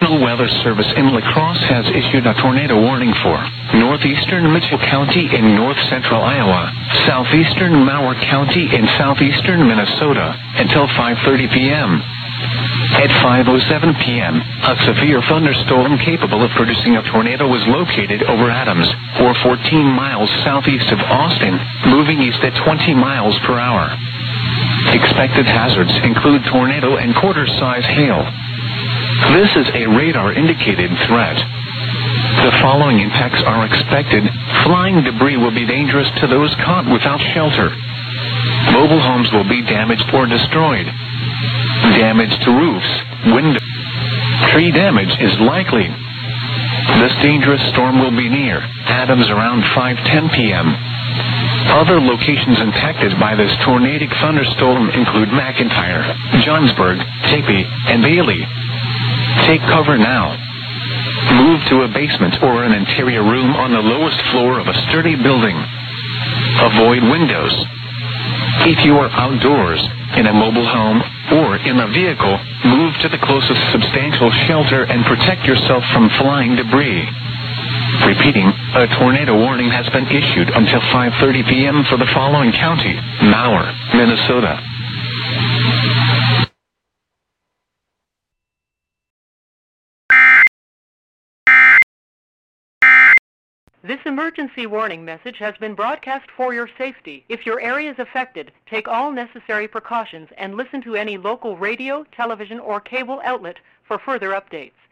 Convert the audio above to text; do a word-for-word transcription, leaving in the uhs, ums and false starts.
National Weather Service in La Crosse has issued a tornado warning for northeastern Mitchell County in north-central Iowa, southeastern Mower County in southeastern Minnesota until five thirty p.m. At five oh seven p.m., a severe thunderstorm capable of producing a tornado was located over Adams, or fourteen miles southeast of Austin, moving east at twenty miles per hour. Expected hazards include tornado and quarter-size hail. This is a radar-indicated threat. The following impacts are expected. Flying debris will be dangerous to those caught without shelter. Mobile homes will be damaged or destroyed. Damage to roofs, windows. Tree damage is likely. This dangerous storm will be near Adams around five ten p.m. Other locations impacted by this tornadic thunderstorm include McIntyre, Johnsburg, Taipei, and Bailey. Take cover now. Move to a basement or an interior room on the lowest floor of a sturdy building. Avoid windows. If you are outdoors, in a mobile home, or in a vehicle, move to the closest substantial shelter and protect yourself from flying debris. Repeating, a tornado warning has been issued until five thirty p.m. for the following county: Mower, Minnesota. This emergency warning message has been broadcast for your safety. If your area is affected, take all necessary precautions and listen to any local radio, television, or cable outlet for further updates.